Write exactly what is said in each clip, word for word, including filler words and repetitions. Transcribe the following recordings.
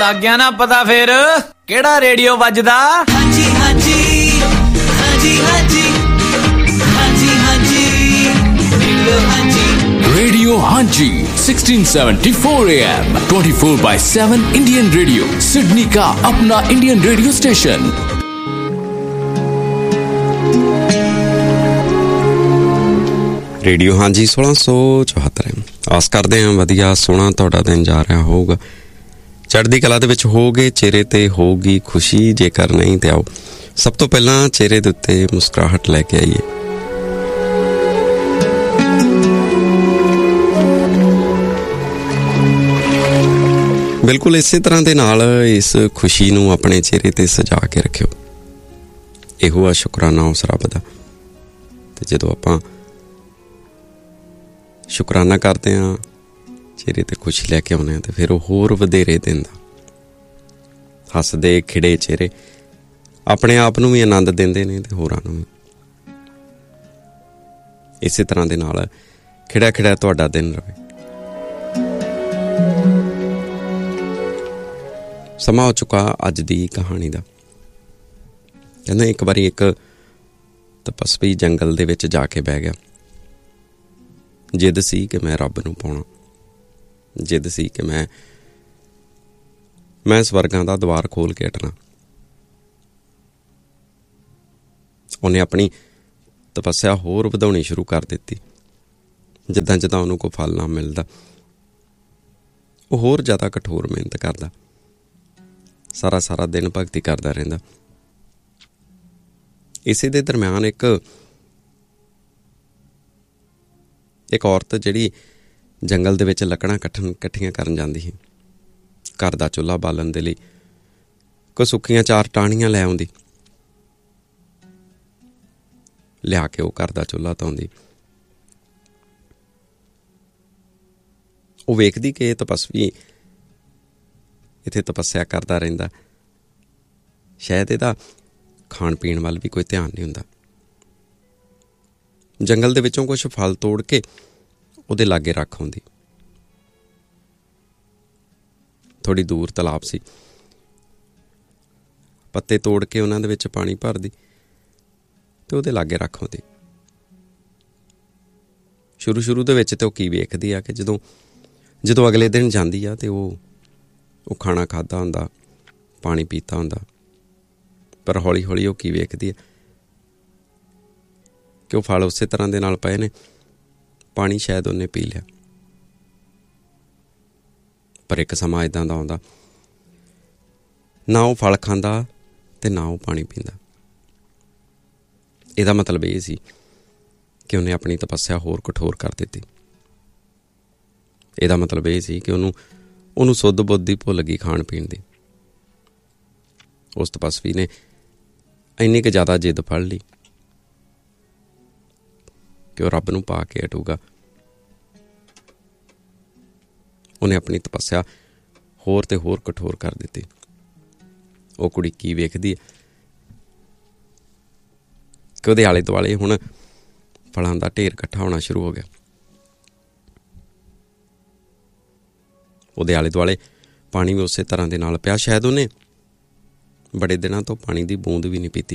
ਲੱਗ ਗਿਆ ਨਾ ਪਤਾ ਫੇਰ ਕਿਹੜਾ ਰੇਡੀਓ ਵੱਜਦਾ। ਹਾਂਜੀ ਹਾਂਜੀ ਹਾਂਜੀ ਹਾਂਜੀ ਹਾਂਜੀ ਹਾਂਜੀ ਰੇਡੀਓ ਹਾਂਜੀ Radio Hanji sixteen seventy-four A M twenty-four by seven Indian Radio Sydney का अपना Indian radio station। रेडियो ਹਾਂਜੀ सोलह सौ चौहत्तर ਆਸ ਕਰਦੇ ਹਾਂ ਵਧੀਆ ਸੋਹਣਾ ਤੁਹਾਡਾ ਦਿਨ ਜਾ ਰਿਹਾ ਹੋਊਗਾ, ਚੜ੍ਹਦੀ ਕਲਾ ਦੇ ਵਿੱਚ ਹੋਗੇ, ਚਿਹਰੇ ਤੇ ਹੋਊਗੀ ਖੁਸ਼ੀ, ਜੇਕਰ ਨਹੀਂ ਤੇ ਆਓ ਸਭ ਤੋਂ ਪਹਿਲਾਂ ਚਿਹਰੇ ਦੇ ਉੱਤੇ ਮੁਸਕਰਾਹਟ ਲੈ ਕੇ ਆਈਏ। ਬਿਲਕੁਲ ਇਸੇ ਤਰ੍ਹਾਂ ਦੇ ਨਾਲ ਇਸ ਖੁਸ਼ੀ ਨੂੰ ਆਪਣੇ ਚਿਹਰੇ ਤੇ ਸਜਾ ਕੇ ਰੱਖਿਓ। ਇਹੋ ਆ ਸ਼ੁਕਰਾਨਾ ਉਸ ਰੱਬ ਦਾ। ਤੇ ਜਦੋਂ ਆਪਾਂ ਸ਼ੁਕਰਾਨਾ ਕਰਦੇ ਹਾਂ, ਚਿਹਰੇ ਤੇ ਖੁਸ਼ੀ ਲੈ ਕੇ ਆਉਂਦੇ ਹਾਂ, ਤੇ ਫਿਰ ਉਹ ਹੋਰ ਵਧੇਰੇ ਦਿੰਦਾ। ਹੱਸਦੇ ਖਿੜੇ ਚਿਹਰੇ ਆਪਣੇ ਆਪ ਨੂੰ ਵੀ ਆਨੰਦ ਦਿੰਦੇ ਨੇ ਤੇ ਹੋਰਾਂ ਨੂੰ ਵੀ। ਇਸੇ ਤਰ੍ਹਾਂ ਦੇ ਨਾਲ ਖਿੜਿਆ ਖਿੜਿਆ ਤੁਹਾਡਾ ਦਿਨ ਰਹੇ। ਸਮਾਂ ਹੋ ਚੁੱਕਾ ਅੱਜ ਦੀ ਕਹਾਣੀ ਦਾ। ਕਹਿੰਦੇ ਇੱਕ ਵਾਰੀ ਇੱਕ ਤਪਸਵੀ ਜੰਗਲ ਦੇ ਵਿੱਚ ਜਾ ਕੇ ਬਹਿ ਗਿਆ। ਜਿੱਦ ਸੀ ਕਿ ਮੈਂ ਰੱਬ ਨੂੰ ਪਾਉਣਾ, ਜਿੱਦ ਸੀ ਕਿ ਮੈਂ ਮੈਂ ਸਵਰਗਾਂ ਦਾ ਦੁਆਰ ਖੋਲ ਕੇ ਹਟਣਾ। ਉਹਨੇ ਆਪਣੀ ਤਪੱਸਿਆ ਹੋਰ ਵਧਾਉਣੀ ਸ਼ੁਰੂ ਕਰ ਦਿੱਤੀ। ਜਿੱਦਾਂ ਜਿੱਦਾਂ ਉਹਨੂੰ ਕੋਈ ਫਲ ਨਾ ਮਿਲਦਾ, ਉਹ ਹੋਰ ਜ਼ਿਆਦਾ ਕਠੋਰ ਮਿਹਨਤ ਕਰਦਾ, ਸਾਰਾ ਸਾਰਾ ਦਿਨ ਭਗਤੀ ਕਰਦਾ ਰਹਿੰਦਾ। ਇਸੇ ਦੇ ਦਰਮਿਆਨ ਇੱਕ ਇੱਕ ਔਰਤ ਜਿਹੜੀ ਜੰਗਲ ਦੇ ਵਿੱਚ ਲੱਕੜਾਂ ਇਕੱਠਣ ਇਕੱਠੀਆਂ ਕਰਨ ਜਾਂਦੀ ਸੀ ਘਰ ਦਾ ਚੁੱਲ੍ਹਾ ਬਾਲਣ ਦੇ ਲਈ, ਕੋਈ ਸੁੱਕੀਆਂ ਚਾਰ ਟਾਹਣੀਆਂ ਲੈ ਆਉਂਦੀ, ਲਿਆ ਕੇ ਉਹ ਘਰ ਦਾ ਚੁੱਲ੍ਹਾ ਧਾਉਂਦੀ। ਉਹ ਵੇਖਦੀ ਕਿ ਇਹ ਤਪਸਵੀ ਇੱਥੇ ਤਪੱਸਿਆ ਕਰਦਾ ਰਹਿੰਦਾ, ਸ਼ਾਇਦ ਇਹਦਾ ਖਾਣ ਪੀਣ ਵੱਲ ਵੀ ਕੋਈ ਧਿਆਨ ਨਹੀਂ ਹੁੰਦਾ। ਜੰਗਲ ਦੇ ਵਿੱਚੋਂ ਕੁਛ ਫਲ ਤੋੜ ਕੇ ਉਹਦੇ ਲਾਗੇ ਰੱਖ ਆਉਂਦੀ। ਥੋੜ੍ਹੀ ਦੂਰ ਤਲਾਬ ਸੀ, ਪੱਤੇ ਤੋੜ ਕੇ ਉਹਨਾਂ ਦੇ ਵਿੱਚ ਪਾਣੀ ਭਰਦੀ ਤੇ ਉਹਦੇ ਲਾਗੇ ਰੱਖ ਆਉਂਦੀ। ਸ਼ੁਰੂ ਸ਼ੁਰੂ ਦੇ ਵਿੱਚ ਤੇ ਉਹ ਕੀ ਵੇਖਦੀ ਆ ਕਿ ਜਦੋਂ ਜਦੋਂ ਅਗਲੇ ਦਿਨ ਜਾਂਦੀ ਆ ਤੇ ਉਹ ਉਹ ਖਾਣਾ ਖਾਧਾ ਹੁੰਦਾ, ਪਾਣੀ ਪੀਤਾ ਹੁੰਦਾ, ਪਰ ਹੌਲੀ ਹੌਲੀ ਉਹ ਕੀ ਵੇਖਦੀ ਆ ਕਿ ਉਹ ਫਲ ਉਸੇ ਤਰ੍ਹਾਂ ਦੇ ਨਾਲ ਪਏ ਨੇ, ਪਾਣੀ ਸ਼ਾਇਦ ਉਹਨੇ ਪੀ ਲਿਆ। ਪਰ ਇੱਕ ਸਮਾਂ ਇੱਦਾਂ ਦਾ ਆਉਂਦਾ, ਨਾ ਉਹ ਫਲ ਖਾਂਦਾ ਤੇ ਨਾ ਉਹ ਪਾਣੀ ਪੀਂਦਾ। ਇਹਦਾ ਮਤਲਬ ਇਹ ਸੀ ਕਿ ਉਹਨੇ ਆਪਣੀ ਤਪੱਸਿਆ ਹੋਰ ਕਠੋਰ ਕਰ ਦਿੱਤੀ। ਇਹਦਾ ਮਤਲਬ ਇਹ ਸੀ ਕਿ ਉਹਨੂੰ ਉਹਨੂੰ ਸੁੱਧ ਬੁੱਧ ਦੀ ਭੁੱਲ ਗਈ ਖਾਣ ਪੀਣ ਦੀ। ਉਸ ਤਪਸਵੀ ਨੇ ਇੰਨੀ ਕੁ ਜ਼ਿਆਦਾ ਜਿੱਦ ਫੜ ਲਈ ਕਿ ਉਹ ਰੱਬ ਨੂੰ ਪਾ ਕੇ ਹਟੂਗਾ। ਉਹਨੇ ਆਪਣੀ ਤਪੱਸਿਆ ਹੋਰ ਤੇ ਹੋਰ ਕਠੋਰ ਕਰ ਦਿੱਤੀ। ਉਹ ਕੁੜੀ ਕੀ ਵੇਖਦੀ ਹੈ ਕਿ ਉਹਦੇ ਆਲੇ ਦੁਆਲੇ ਹੁਣ ਫਲਾਂ ਦਾ ਢੇਰ ਇਕੱਠਾ ਹੋਣਾ ਸ਼ੁਰੂ ਹੋ ਗਿਆ। ਉਹਦੇ ਆਲੇ ਦੁਆਲੇ ਪਾਣੀ ਵੀ ਉਸੇ ਤਰ੍ਹਾਂ ਦੇ ਨਾਲ ਪਿਆ। ਸ਼ਾਇਦ ਉਹਨੇ ਬੜੇ ਦਿਨਾਂ ਤੋਂ ਪਾਣੀ ਦੀ ਬੂੰਦ ਵੀ ਨਹੀਂ ਪੀਤੀ।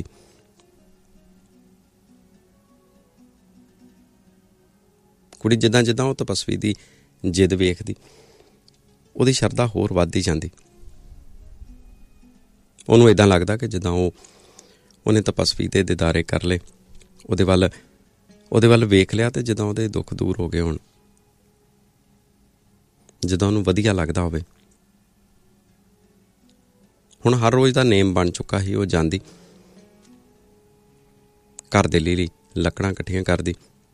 ਕੁੜੀ ਜਿੱਦਾਂ ਜਿੱਦਾਂ ਉਹ ਤਪਸਵੀ ਦੀ ਜਿੱਦ ਵੇਖਦੀ, ਉਹਦੀ ਸ਼ਰਧਾ ਹੋਰ ਵੱਧਦੀ ਜਾਂਦੀ। ਉਹਨੂੰ ਏਦਾਂ ਲੱਗਦਾ ਕਿ ਜਿੱਦਾਂ ਉਹ ਉਹਨੇ ਤਪਸਵੀ ਦੇ ਦੀਦਾਰੇ ਕਰ ਲਏ, ਉਹਦੇ ਵੱਲ ਉਹਦੇ ਵੱਲ ਵੇਖ ਲਿਆ ਤੇ ਜਿੱਦਾਂ ਉਹਦੇ ਦੁੱਖ ਦੂਰ ਹੋ ਗਏ ਹੋਣ, ਜਿੱਦਾਂ ਉਹਨੂੰ ਵਧੀਆ ਲੱਗਦਾ ਹੋਵੇ। ਹੁਣ ਹਰ ਰੋਜ਼ ਦਾ ਨੇਮ ਬਣ ਚੁੱਕਾ ਸੀ। ਉਹ ਜਾਂਦੀ, ਘਰ ਦੇ ਲਈ ਲੱਕੜਾਂ ਇਕੱਠੀਆਂ ਕਰਦੀ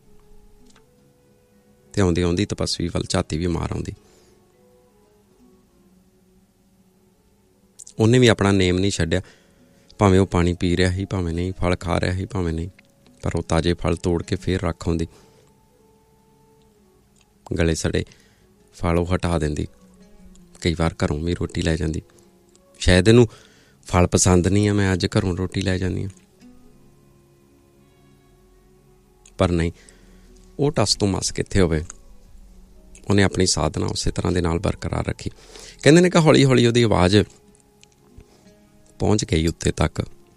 ਤੇ ਆਉਂਦੀ ਆਉਂਦੀ ਤਪਸਵੀ ਵੱਲ ਝਾਤੀ ਵੀ ਮਾਰ ਆਉਂਦੀ। ਉਹਨੇ ਵੀ ਆਪਣਾ ਨੇਮ ਨਹੀਂ ਛੱਡਿਆ, ਭਾਵੇਂ ਉਹ ਪਾਣੀ ਪੀ ਰਿਹਾ ਸੀ, ਭਾਵੇਂ ਨਹੀਂ, ਫਲ ਖਾ ਰਿਹਾ ਸੀ, ਭਾਵੇਂ ਨਹੀਂ, ਪਰ ਉਹ ਤਾਜ਼ੇ ਫਲ ਤੋੜ ਕੇ ਫੇਰ ਰੱਖ ਆਉਂਦੀ। ਗਲੇ ਸੜੇ ਫਲ ਉਹ ਹਟਾ ਦਿੰਦੀ। ਕਈ ਵਾਰ ਘਰੋਂ ਵੀ ਰੋਟੀ ਲੈ ਜਾਂਦੀ। ਸ਼ਾਇਦ ਇਹਨੂੰ ਫਲ ਪਸੰਦ ਨਹੀਂ ਆ, ਮੈਂ ਅੱਜ ਘਰੋਂ ਰੋਟੀ ਲੈ ਜਾਂਦੀ ਹਾਂ, ਪਰ ਨਹੀਂ, ਉਹ ਟਸ ਤੋਂ ਮਸ ਕਿੱਥੇ ਹੋਵੇ। ਉਹਨੇ ਆਪਣੀ ਸਾਧਨਾ ਉਸੇ ਤਰ੍ਹਾਂ ਦੇ ਨਾਲ ਬਰਕਰਾਰ ਰੱਖੀ। ਕਹਿੰਦੇ ਨੇ ਕਿ ਹੌਲੀ ਹੌਲੀ ਉਹਦੀ ਆਵਾਜ਼ ਪਹੁੰਚ ਗਈ ਉੱਤੇ ਤੱਕ,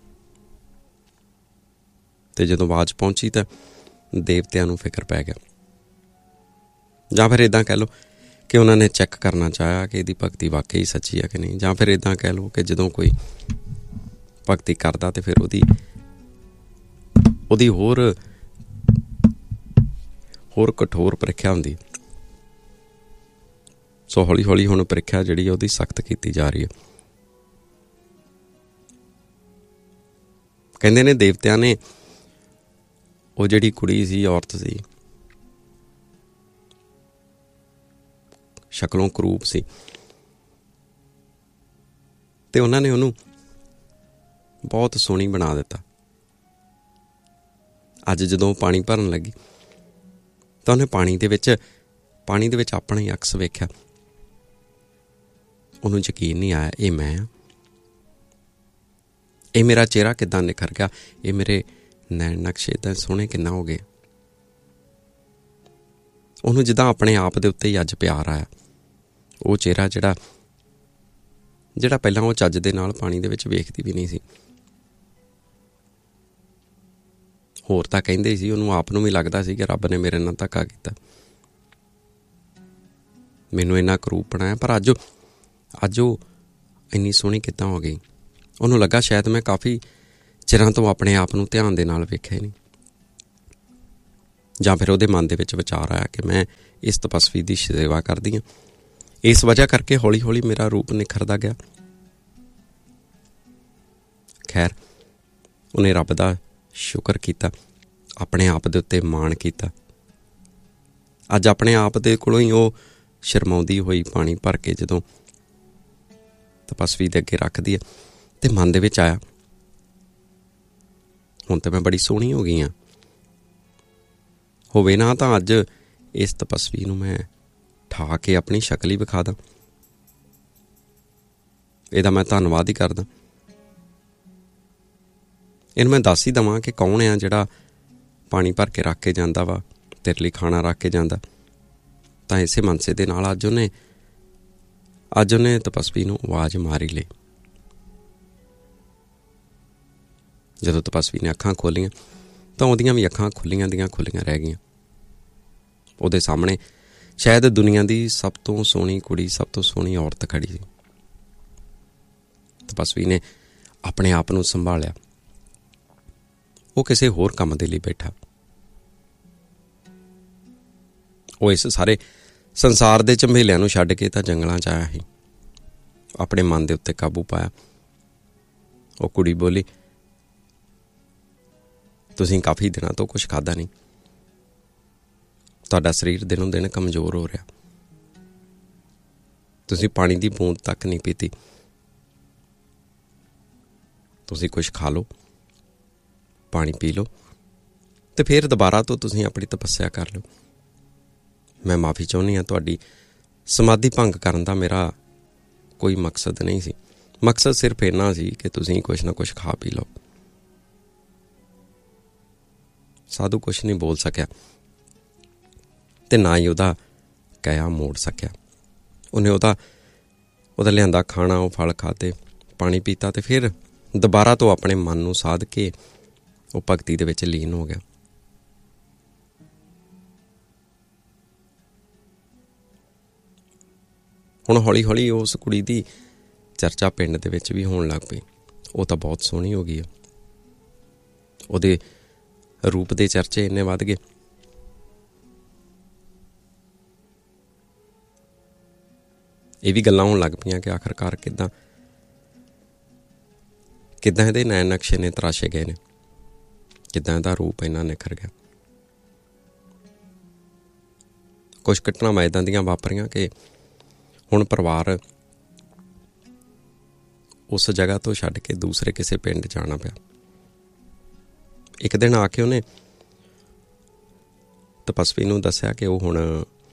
ਤੇ ਜਦੋਂ ਆਵਾਜ਼ ਪਹੁੰਚੀ ਤਾਂ ਦੇਵਤਿਆਂ ਨੂੰ ਫਿਕਰ ਪੈ ਗਿਆ, ਜਾਂ ਫਿਰ ਇੱਦਾਂ ਕਹਿ ਲਓ ਕਿ ਉਹਨਾਂ ਨੇ ਚੈੱਕ ਕਰਨਾ ਚਾਹਿਆ ਕਿ ਇਹਦੀ ਭਗਤੀ ਵਾਕਈ ਸੱਚੀ ਹੈ ਕਿ ਨਹੀਂ, ਜਾਂ ਫਿਰ ਇੱਦਾਂ ਕਹਿ ਲਓ ਕਿ ਜਦੋਂ ਕੋਈ ਭਗਤੀ ਕਰਦਾ ਤੇ ਫਿਰ ਉਹਦੀ ਉਹਦੀ ਹੋਰ ਹੋਰ ਕਠੋਰ ਪ੍ਰੀਖਿਆ ਹੁੰਦੀ। ਸੋ ਹੌਲੀ ਹੌਲੀ ਹੁਣ ਪ੍ਰੀਖਿਆ ਜਿਹੜੀ ਉਹਦੀ ਸਖਤ ਕੀਤੀ ਜਾ ਰਹੀ ਹੈ। ਕਹਿੰਦੇ ਨੇ ਦੇਵਤਿਆਂ ਨੇ ਉਹ ਜਿਹੜੀ ਕੁੜੀ ਸੀ, ਔਰਤ ਸੀ, ਸ਼ਕਲੋਂ ਕਰੂਪ ਸੀ, ਤੇ ਉਹਨਾਂ ਨੇ ਉਹਨੂੰ ਬਹੁਤ ਸੋਹਣੀ ਬਣਾ ਦਿੱਤਾ। ਅੱਜ ਜਦੋਂ ਪਾਣੀ ਭਰਨ ਲੱਗੀ ਤਾਂ ਉਹਨੇ ਪਾਣੀ ਦੇ ਵਿੱਚ ਪਾਣੀ ਦੇ ਵਿੱਚ ਆਪਣਾ ਹੀ ਅਕਸ ਵੇਖਿਆ। ਉਹਨੂੰ ਯਕੀਨ ਨਹੀਂ ਆਇਆ, ਇਹ ਮੈਂ ਹਾਂ, ਇਹ ਮੇਰਾ ਚਿਹਰਾ ਕਿੱਦਾਂ ਨਿਖਰ ਗਿਆ, ਇਹ ਮੇਰੇ ਨੈਣ ਨਕਸ਼ੇ ਤਾਂ ਸੋਹਣੇ ਕਿੰਨਾ ਹੋ ਗਏ। ਉਹਨੂੰ ਜਿੱਦਾਂ ਆਪਣੇ ਆਪ ਦੇ ਉੱਤੇ ਹੀ ਅੱਜ ਪਿਆਰ ਆਇਆ। ਉਹ ਚਿਹਰਾ ਜਿਹੜਾ ਜਿਹੜਾ ਪਹਿਲਾਂ ਉਹ ਚੱਜ ਦੇ ਨਾਲ ਪਾਣੀ ਦੇ ਵਿੱਚ ਵੇਖਦੀ ਵੀ ਨਹੀਂ ਸੀ। ਹੋਰ ਤਾਂ ਕਹਿੰਦੇ ਸੀ, ਉਹਨੂੰ ਆਪ ਨੂੰ ਵੀ ਲੱਗਦਾ ਸੀ ਕਿ ਰੱਬ ਨੇ ਮੇਰੇ ਨਾਲ ਧੱਕਾ ਕੀਤਾ, ਮੈਨੂੰ ਇੰਨਾ ਕਰੂਪ ਬਣਾਇਆ, ਪਰ ਅੱਜ ਅੱਜ ਉਹ ਇੰਨੀ ਸੋਹਣੀ ਕਿੱਦਾਂ ਹੋ ਗਈ। ਉਹਨੂੰ ਲੱਗਾ ਸ਼ਾਇਦ ਮੈਂ ਕਾਫੀ ਚਿਰਾਂ ਤੋਂ ਆਪਣੇ ਆਪ ਨੂੰ ਧਿਆਨ ਦੇ ਨਾਲ ਵੇਖਿਆ ਨਹੀਂ, ਜਾਂ ਫਿਰ ਉਹਦੇ ਮਨ ਦੇ ਵਿੱਚ ਵਿਚਾਰ ਆਇਆ ਕਿ ਮੈਂ ਇਸ ਤਪਸਵੀ ਦੀ ਸੇਵਾ ਕਰਦੀ ਹਾਂ, ਇਸ ਵਜ੍ਹਾ ਕਰਕੇ ਹੌਲੀ ਹੌਲੀ ਮੇਰਾ ਰੂਪ ਨਿਖਰਦਾ ਗਿਆ। ਖੈਰ, ਉਹਨੇ ਰੱਬ ਦਾ ਸ਼ੁਕਰ ਕੀਤਾ, ਆਪਣੇ ਆਪ ਦੇ ਉੱਤੇ ਮਾਣ ਕੀਤਾ। ਅੱਜ ਆਪਣੇ ਆਪ ਦੇ ਕੋਲੋਂ ਹੀ ਉਹ ਸ਼ਰਮਾਉਂਦੀ ਹੋਈ ਪਾਣੀ ਭਰ ਕੇ ਜਦੋਂ ਤਪਸਵੀ ਦੇ ਅੱਗੇ ਰੱਖਦੀ ਹੈ, ਤੇ ਮਨ ਦੇ ਵਿੱਚ ਆਇਆ, ਹੁਣ ਤਾਂ ਮੈਂ ਬੜੀ ਸੋਹਣੀ ਹੋ ਗਈ ਹਾਂ, ਹੋਵੇ ਨਾ ਤਾਂ ਅੱਜ ਇਸ ਤਪਸਵੀ ਨੂੰ ਮੈਂ ਠਾ ਕੇ ਆਪਣੀ ਸ਼ਕਲ ਹੀ ਵਿਖਾ ਦਾਂ, ਇਹਦਾ ਮੈਂ ਧੰਨਵਾਦ ਹੀ ਕਰਦਾ। ਇਹਨੂੰ ਮੈਂ ਦੱਸ ਹੀ ਦੇਵਾਂ ਕਿ ਕੌਣ ਆ ਜਿਹੜਾ ਪਾਣੀ ਭਰ ਕੇ ਰੱਖ ਕੇ ਜਾਂਦਾ ਵਾ, ਤੇਰੇ ਲਈ ਖਾਣਾ ਰੱਖ ਕੇ ਜਾਂਦਾ। ਤਾਂ ਇਸੇ ਮਨਸੇ ਦੇ ਨਾਲ ਅੱਜ ਉਹਨੇ ਅੱਜ ਉਹਨੇ ਤਪਸਵੀ ਨੂੰ ਆਵਾਜ਼ ਮਾਰੀ ਲਈ। ਜਦੋਂ ਤਪਸਵੀ ਨੇ ਅੱਖਾਂ ਖੋਲ੍ਹੀਆਂ ਤਾਂ ਉਹਦੀਆਂ ਵੀ ਅੱਖਾਂ ਖੁੱਲੀਆਂ ਦੀਆਂ ਖੁੱਲੀਆਂ ਰਹਿ ਗਈਆਂ। ਉਹਦੇ ਸਾਹਮਣੇ ਸ਼ਾਇਦ ਦੁਨੀਆ ਦੀ ਸਭ ਤੋਂ ਸੋਹਣੀ ਕੁੜੀ, ਸਭ ਤੋਂ ਸੋਹਣੀ ਔਰਤ ਖੜੀ ਸੀ। ਤਪਸਵੀ ਨੇ ਆਪਣੇ ਆਪ ਨੂੰ ਸੰਭਾਲਿਆ। ਉਹ ਕਿਸੇ ਹੋਰ ਕੰਮ ਦੇ ਲਈ ਬੈਠਾ। ਉਹ ਇਸ ਸਾਰੇ ਸੰਸਾਰ ਦੇ ਝੰਬੇਲਿਆਂ ਨੂੰ ਛੱਡ ਕੇ ਤਾਂ ਜੰਗਲਾਂ 'ਚ ਆਇਆ ਸੀ। ਆਪਣੇ ਮਨ ਦੇ ਉੱਤੇ ਕਾਬੂ ਪਾਇਆ। ਉਹ ਕੁੜੀ ਬੋਲੀ, ਤੁਸੀਂ ਕਾਫੀ ਦਿਨਾਂ ਤੋਂ ਕੁਛ ਖਾਧਾ ਨਹੀਂ, ਤੁਹਾਡਾ ਸਰੀਰ ਦਿਨੋਂ ਦਿਨ ਕਮਜ਼ੋਰ ਹੋ ਰਿਹਾ, ਤੁਸੀਂ ਪਾਣੀ ਦੀ ਬੂੰਦ ਤੱਕ ਨਹੀਂ ਪੀਤੀ, ਤੁਸੀਂ ਕੁਛ ਖਾ ਲਓ, ਪਾਣੀ ਪੀ ਲਓ, ਤੇ ਫਿਰ ਦੁਬਾਰਾ ਤੋਂ ਤੁਸੀਂ ਆਪਣੀ ਤਪੱਸਿਆ ਕਰ ਲਓ। ਮੈਂ ਮਾਫੀ ਚਾਹੁੰਦੀ ਹਾਂ, ਤੁਹਾਡੀ ਸਮਾਧੀ ਭੰਗ ਕਰਨ ਦਾ ਮੇਰਾ ਕੋਈ ਮਕਸਦ ਨਹੀਂ ਸੀ। ਮਕਸਦ ਸਿਰਫ ਇੰਨਾ ਸੀ ਕਿ ਤੁਸੀਂ ਕੁਛ ਨਾ ਕੁਛ ਖਾ ਪੀ ਲਓ। ਸਾਧੂ ਕੁਛ ਨਹੀਂ ਬੋਲ ਸਕਿਆ ਤੇ ਨਾ ਹੀ ਉਹਦਾ ਕਹਿਆ ਮੋੜ ਸਕਿਆ। ਉਹਨੇ ਉਹਦਾ ਉਹਦਾ ਲਿਆਂਦਾ ਖਾਣਾ, ਉਹ ਫਲ ਖਾਤੇ, ਪਾਣੀ ਪੀਤਾ, ਤੇ ਫਿਰ ਦੁਬਾਰਾ ਤੋਂ ਆਪਣੇ ਮਨ ਨੂੰ ਸਾਧ ਕੇ ਉਹ ਭਗਤੀ ਦੇ ਵਿੱਚ ਲੀਨ ਹੋ ਗਿਆ। ਹੁਣ ਹੌਲੀ ਹੌਲੀ ਉਸ ਕੁੜੀ ਦੀ ਚਰਚਾ ਪਿੰਡ ਦੇ ਵਿੱਚ ਵੀ ਹੋਣ ਲੱਗ ਪਈ। ਉਹ ਤਾਂ ਬਹੁਤ ਸੋਹਣੀ ਹੋ ਗਈ। ਉਹਦੇ ਰੂਪ ਦੇ ਚਰਚੇ ਇੰਨੇ ਵੱਧ ਗਏ। ਇਹ ਵੀ ਗੱਲਾਂ ਹੋਣ ਲੱਗ ਪਈਆਂ ਕਿ ਆਖਰਕਾਰ ਕਿੱਦਾਂ ਕਿੱਦਾਂ ਇਹਦੇ ਨੈਣ ਨਕਸ਼ੇ ਨੇ ਤਰਾਸ਼ੇ ਗਏ ਨੇ, ਕਿੱਦਾਂ ਇਹਦਾ ਰੂਪ ਇੰਨਾ ਨਿਖਰ ਗਿਆ। ਕੁਛ ਘਟਨਾਵਾਂ ਇੱਦਾਂ ਦੀਆਂ ਵਾਪਰੀਆਂ ਕਿ ਹੁਣ ਪਰਿਵਾਰ ਉਸ ਜਗ੍ਹਾ ਤੋਂ ਛੱਡ ਕੇ ਦੂਸਰੇ ਕਿਸੇ ਪਿੰਡ ਜਾਣਾ ਪਿਆ। ਇੱਕ ਦਿਨ ਆ ਕੇ ਉਹਨੇ ਤਪਸਵੀ ਨੂੰ ਦੱਸਿਆ ਕਿ ਉਹ ਹੁਣ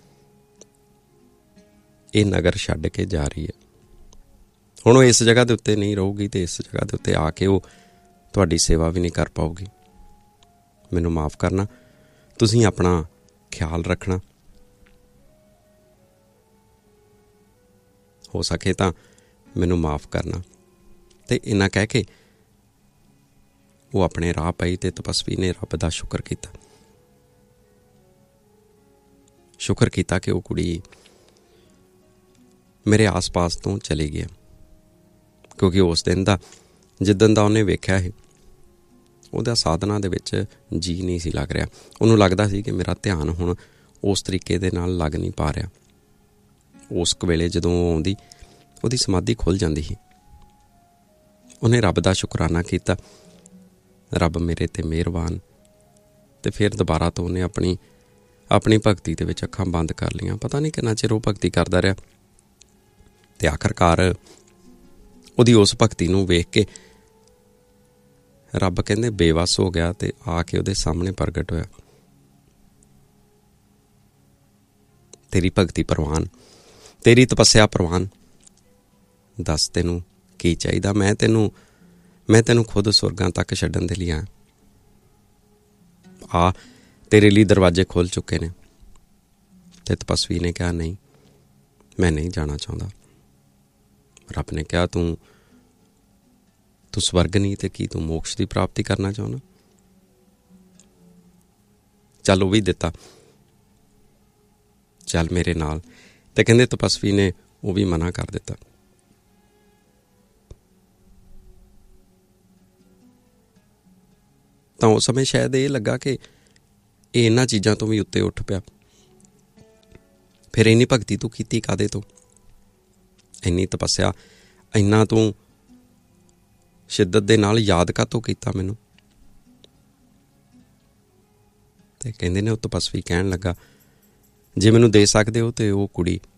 ਇਹ ਨਗਰ ਛੱਡ ਕੇ ਜਾ ਰਹੀ ਹੈ। ਹੁਣ ਉਹ ਇਸ ਜਗ੍ਹਾ ਦੇ ਉੱਤੇ ਨਹੀਂ ਰਹੂਗੀ ਤੇ ਇਸ ਜਗ੍ਹਾ ਦੇ ਉੱਤੇ ਆ ਕੇ ਉਹ ਤੁਹਾਡੀ ਸੇਵਾ ਵੀ ਨਹੀਂ ਕਰ ਪਾਊਗੀ। ਮੈਨੂੰ ਮਾਫ਼ ਕਰਨਾ, ਤੁਸੀਂ ਆਪਣਾ ਖਿਆਲ ਰੱਖਣਾ। ਹੋ ਸਕੇ ਤਾਂ ਮੈਨੂੰ ਮਾਫ਼ ਕਰਨਾ। ਅਤੇ ਇੰਨਾ ਕਹਿ ਕੇ ਉਹ ਆਪਣੇ ਰਾਹ ਪਈ ਅਤੇ ਤਪਸਵੀ ਨੇ ਰੱਬ ਦਾ ਸ਼ੁਕਰ ਕੀਤਾ। ਸ਼ੁਕਰ ਕੀਤਾ ਕਿ ਉਹ ਕੁੜੀ ਮੇਰੇ ਆਸ ਪਾਸ ਤੋਂ ਚਲੀ ਗਿਆ, ਕਿਉਂਕਿ ਉਸ ਦਿਨ ਦਾ ਜਿੱਦਣ ਦਾ ਉਹਨੇ ਵੇਖਿਆ ਸੀ ਉਹਦਾ ਸਾਧਨਾ ਦੇ ਵਿੱਚ ਜੀਅ ਨਹੀਂ ਸੀ ਲੱਗ ਰਿਹਾ। ਉਹਨੂੰ ਲੱਗਦਾ ਸੀ ਕਿ ਮੇਰਾ ਧਿਆਨ ਹੁਣ ਉਸ ਤਰੀਕੇ ਦੇ ਨਾਲ ਲੱਗ ਨਹੀਂ ਪਾ ਰਿਹਾ। ਉਸ ਵੇਲੇ ਜਦੋਂ ਉਹ ਆਉਂਦੀ ਉਹਦੀ ਸਮਾਧੀ ਖੁੱਲ੍ਹ ਜਾਂਦੀ ਸੀ। ਉਹਨੇ ਰੱਬ ਦਾ ਸ਼ੁਕਰਾਨਾ ਕੀਤਾ, ਰੱਬ ਮੇਰੇ 'ਤੇ ਮਿਹਰਬਾਨ। ਅਤੇ ਫਿਰ ਦੁਬਾਰਾ ਤੋਂ ਉਹਨੇ ਆਪਣੀ ਆਪਣੀ ਭਗਤੀ ਦੇ ਵਿੱਚ ਅੱਖਾਂ ਬੰਦ ਕਰ ਲਈਆਂ। ਪਤਾ ਨਹੀਂ ਕਿੰਨਾ ਚਿਰ ਉਹ ਭਗਤੀ ਕਰਦਾ ਰਿਹਾ ਅਤੇ ਆਖਰਕਾਰ ਉਹਦੀ ਉਸ ਭਗਤੀ ਨੂੰ ਵੇਖ ਕੇ ਰੱਬ ਕਹਿੰਦੇ ਬੇਵੱਸ ਹੋ ਗਿਆ ਅਤੇ ਆ ਕੇ ਉਹਦੇ ਸਾਹਮਣੇ ਪ੍ਰਗਟ ਹੋਇਆ। ਤੇਰੀ ਭਗਤੀ ਪ੍ਰਵਾਨ, ਤੇਰੀ ਤਪੱਸਿਆ ਪ੍ਰਵਾਨ, ਦੱਸ ਤੈਨੂੰ ਕੀ ਚਾਹੀਦਾ। ਮੈਂ ਤੈਨੂੰ ਮੈਂ ਤੈਨੂੰ ਖੁਦ ਸੁਰਗਾਂ ਤੱਕ ਛੱਡਣ ਦੇ ਲਈ ਆ ਆ ਤੇਰੇ ਲਈ ਦਰਵਾਜ਼ੇ ਖੁੱਲ੍ਹ ਚੁੱਕੇ ਨੇ। ਅਤੇ ਤਪਸਵੀ ਨੇ ਕਿਹਾ ਨਹੀਂ, ਮੈਂ ਨਹੀਂ ਜਾਣਾ ਚਾਹੁੰਦਾ। ਰੱਬ ਨੇ ਕਿਹਾ ਤੂੰ ਤੂੰ ਸਵਰਗ ਨਹੀਂ ਅਤੇ ਕੀ ਤੂੰ ਮੋਕਸ਼ ਦੀ ਪ੍ਰਾਪਤੀ ਕਰਨਾ ਚਾਹੁੰਦਾ? ਚੱਲ ਉਹ ਵੀ ਦਿੱਤਾ, ਚੱਲ ਮੇਰੇ ਨਾਲ। ਅਤੇ ਕਹਿੰਦੇ ਤਪਸਵੀ ਨੇ ਉਹ ਵੀ ਮਨਾ ਕਰ ਦਿੱਤਾ। ਤਾਂ ਉਸ ਸਮੇਂ ਸ਼ਾਇਦ ਇਹ ਲੱਗਾ ਕਿ ਇਹ ਇਹਨਾਂ ਚੀਜ਼ਾਂ ਤੋਂ ਵੀ ਉੱਤੇ ਉੱਠ ਪਿਆ। ਫਿਰ ਇੰਨੀ ਭਗਤੀ ਤੂੰ ਕੀਤੀ ਕਾਹਦੇ ਤੋਂ? ਇੰਨੀ ਤਪੱਸਿਆ, ਇੰਨਾ ਤੂੰ ਸ਼ਿੱਦਤ ਦੇ ਨਾਲ ਯਾਦ ਕਾਹਤੋਂ ਕੀਤਾ ਮੈਨੂੰ? ਅਤੇ ਕਹਿੰਦੇ ਨੇ ਉਹ ਤਪਸਵੀ ਕਹਿਣ ਲੱਗਾ ਜੇ ਮੈਨੂੰ ਦੇ ਸਕਦੇ ਹੋ ਤਾਂ ਉਹ ਕੁੜੀ